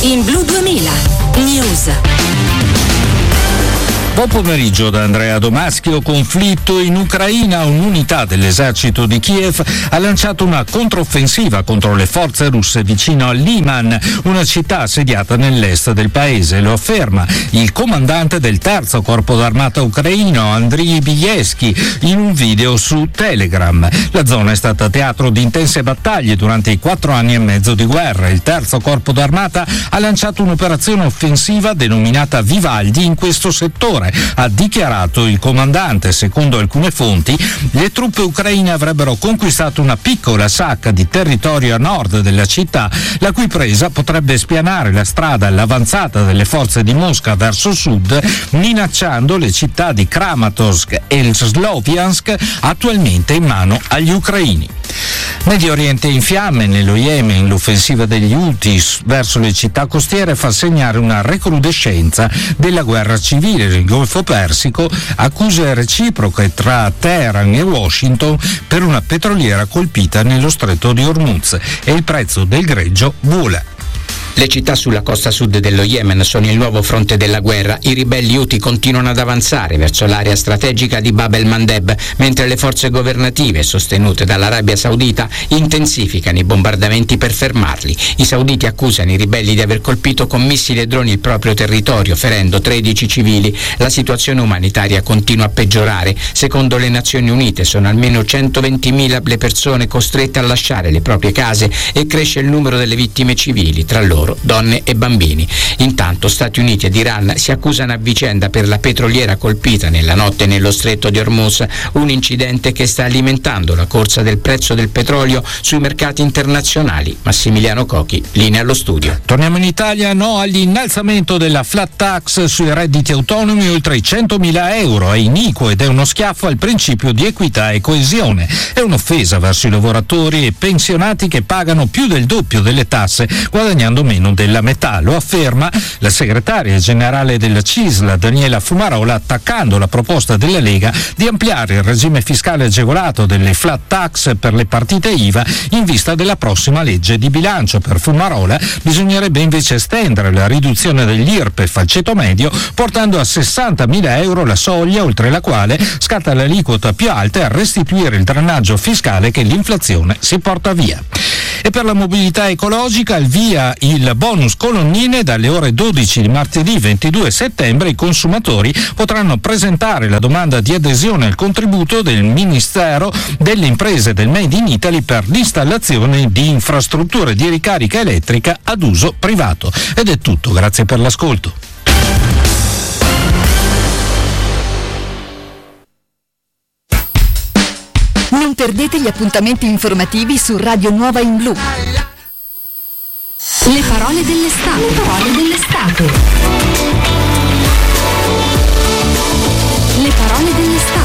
In Blu 2000 News. Buon pomeriggio da Andrea Domaschio. Conflitto in Ucraina. Un'unità dell'esercito di Kiev ha lanciato una controffensiva contro le forze russe vicino a Liman, una città assediata nell'est del paese. Lo afferma il comandante del terzo corpo d'armata ucraino, Andriy Bielski, in un video su Telegram. La zona è stata teatro di intense battaglie durante i 4 anni e mezzo di guerra. Il terzo corpo d'armata ha lanciato un'operazione offensiva denominata Vivaldi in questo settore, ha dichiarato il comandante. Secondo alcune fonti, le truppe ucraine avrebbero conquistato una piccola sacca di territorio a nord della città, la cui presa potrebbe spianare la strada all'avanzata delle forze di Mosca verso sud, minacciando le città di Kramatorsk e Sloviansk, attualmente in mano agli ucraini. Medio Oriente in fiamme. Nello Yemen l'offensiva degli Houthi verso le città costiere fa segnare una recrudescenza della guerra civile. Il Golfo Persico, accuse reciproche tra Teheran e Washington per una petroliera colpita nello stretto di Hormuz, e il prezzo del greggio vola. Le città sulla costa sud dello Yemen sono il nuovo fronte della guerra. I ribelli Houthi continuano ad avanzare verso l'area strategica di Bab el-Mandeb, mentre le forze governative, sostenute dall'Arabia Saudita, intensificano i bombardamenti per fermarli. I sauditi accusano i ribelli di aver colpito con missili e droni il proprio territorio, ferendo 13 civili. La situazione umanitaria continua a peggiorare. Secondo le Nazioni Unite sono almeno 120.000 le persone costrette a lasciare le proprie case e cresce il numero delle vittime civili, tra loro donne e bambini. Intanto Stati Uniti ed Iran si accusano a vicenda per la petroliera colpita nella notte nello stretto di Hormuz, un incidente che sta alimentando la corsa del prezzo del petrolio sui mercati internazionali. Massimiliano Cocchi, linea allo studio. Torniamo in Italia. No all'innalzamento della flat tax sui redditi autonomi oltre i 100.000 euro. È iniquo ed è uno schiaffo al principio di equità e coesione. È un'offesa verso i lavoratori e pensionati che pagano più del doppio delle tasse, guadagnando meno della metà. Lo afferma la segretaria generale della CISL, Daniela Fumarola, attaccando la proposta della Lega di ampliare il regime fiscale agevolato delle flat tax per le partite IVA in vista della prossima legge di bilancio. Per Fumarola bisognerebbe invece estendere la riduzione dell'IRPEF al ceto medio, portando a 60.000 euro la soglia oltre la quale scatta l'aliquota più alta, e a restituire il drenaggio fiscale che l'inflazione si porta via. E per la mobilità ecologica, al via il bonus colonnine. Dalle ore 12 di martedì 22 settembre i consumatori potranno presentare la domanda di adesione al contributo del Ministero delle Imprese del Made in Italy per l'installazione di infrastrutture di ricarica elettrica ad uso privato. Ed è tutto, grazie per l'ascolto. Non perdete gli appuntamenti informativi su Radio Nuova in Blu. Le parole dell'estate.